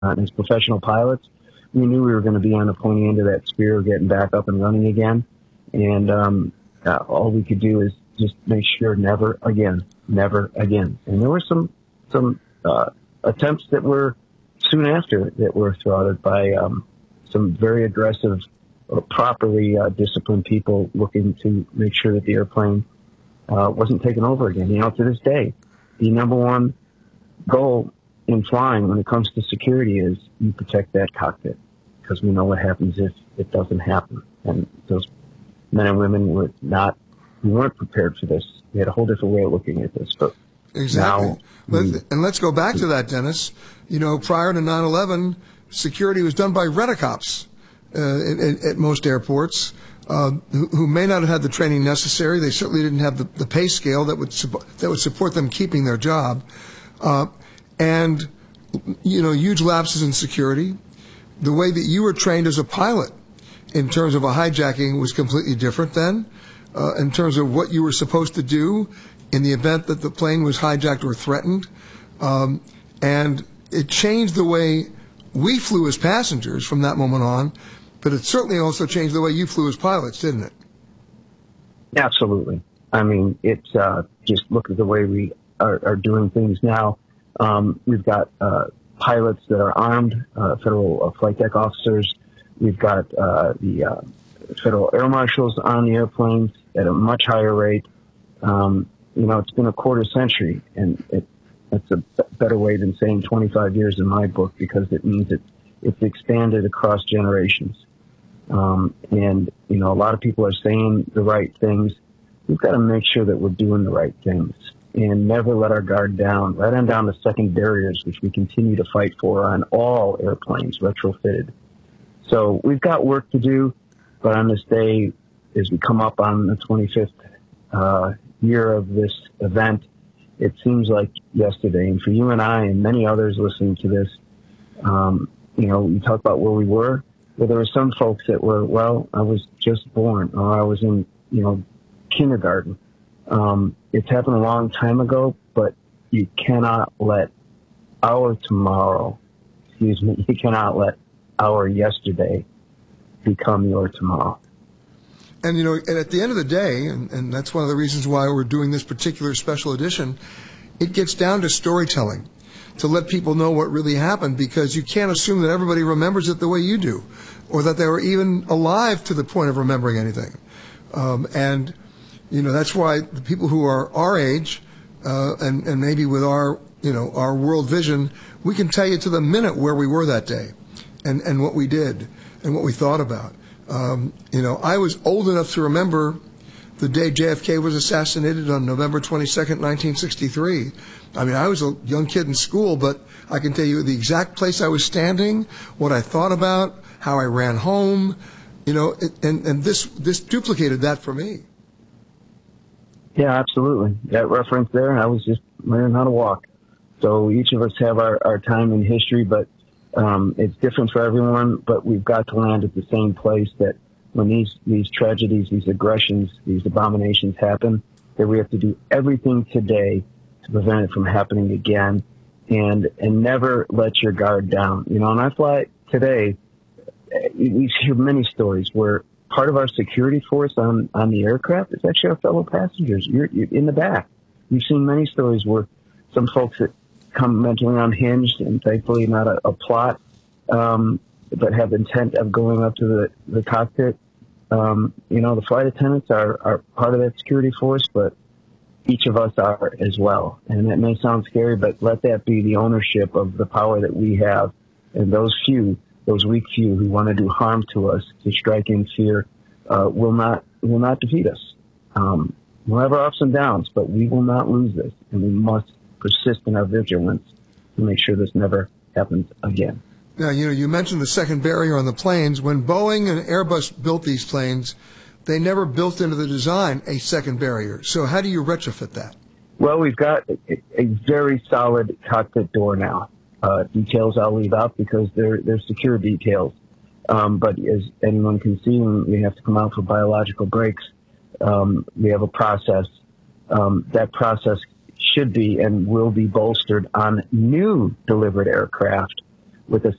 as professional pilots, we knew we were going to be on the pointy end of that spear, getting back up and running again. And all we could do is just make sure never again. And there were some attempts that were soon after that were thwarted by some very aggressive, properly disciplined people looking to make sure that the airplane wasn't taken over again. To this day, the number one goal in flying when it comes to security is you protect that cockpit, because we know what happens if it doesn't happen. And those men and women weren't prepared for this. We had a whole different way of looking at this. But exactly. And let's go back to that, Dennis. Prior to 9/11, security was done by rent-a-cops at most airports, who may not have had the training necessary. They certainly didn't have the pay scale that would support them keeping their job. And huge lapses in security. The way that you were trained as a pilot in terms of a hijacking was completely different then, in terms of what you were supposed to do in the event that the plane was hijacked or threatened. And it changed the way we flew as passengers from that moment on, but it certainly also changed the way you flew as pilots, didn't it? Absolutely. I mean, it's just look at the way we are doing things now. We've got pilots that are armed, federal flight deck officers. We've got the federal air marshals on the airplanes at a much higher rate. It's been a quarter century, and that's a better way than saying 25 years in my book, because it means it's expanded across generations. A lot of people are saying the right things. We've got to make sure that we're doing the right things and never let our guard down, right on down to second barriers, which we continue to fight for on all airplanes retrofitted. So we've got work to do, but on this day, as we come up on the 25th year of this event, it seems like yesterday. And for you and I and many others listening to this, you talk about where we were. Well, there were some folks that were, I was just born, or I was in, kindergarten. It's happened a long time ago, but you cannot let our tomorrow, you cannot let our yesterday become your tomorrow. And, and at the end of the day, and that's one of the reasons why we're doing this particular special edition, it gets down to storytelling, to let people know what really happened, because you can't assume that everybody remembers it the way you do, or that they were even alive to the point of remembering anything. And that's why the people who are our age, and maybe with our world vision, we can tell you to the minute where we were that day, and what we did, and what we thought about. I was old enough to remember the day JFK was assassinated on November 22nd, 1963. I mean, I was a young kid in school, but I can tell you the exact place I was standing, what I thought about, how I ran home, and this duplicated that for me. Yeah, absolutely. That reference there, I was just learning how to walk. So each of us have our time in history, but it's different for everyone, but we've got to land at the same place, that when these tragedies, these aggressions, these abominations happen, that we have to do everything today to prevent it from happening again, and never let your guard down. And I fly today, we hear many stories where part of our security force on the aircraft is actually our fellow passengers. You're in the back. We've seen many stories where some folks that come mentally unhinged, and thankfully not a plot, but have intent of going up to the cockpit. The flight attendants are part of that security force, but each of us are as well. And that may sound scary, but let that be the ownership of the power that we have. And those weak few who want to do harm to us, to strike in fear, will not defeat us. We'll have our ups and downs, but we will not lose this, and we must persist in our vigilance to make sure this never happens again. Now, you mentioned the second barrier on the planes. When Boeing and Airbus built these planes, they never built into the design a second barrier. So how do you retrofit that? Well, we've got a very solid cockpit door now. Details I'll leave out because they're secure details. But as anyone can see, when we have to come out for biological breaks, we have a process. That process should be and will be bolstered on new delivered aircraft with a